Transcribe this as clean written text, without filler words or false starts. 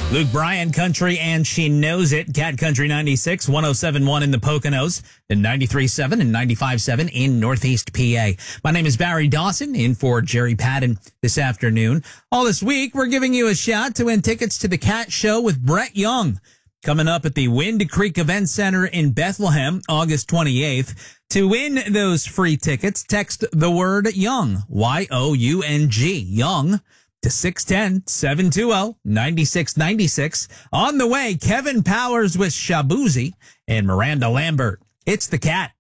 Luke Bryan, Country, and She Knows It. Cat Country 96, 107.1 in the Poconos, and 93.7 and 95.7 in Northeast PA. My name is Barry Dawson, in for Jerry Patton this afternoon. All this week, we're giving you a shot to win tickets to the Cat Show with Brett Young, coming up at the Wind Creek Event Center in Bethlehem, August 28th. To win those free tickets, text the word YOUNG, Y-O-U-N-G, YOUNG, to 610-720-9696. On the way, Kevin Powers with Shabuzi and Miranda Lambert. It's the Cat.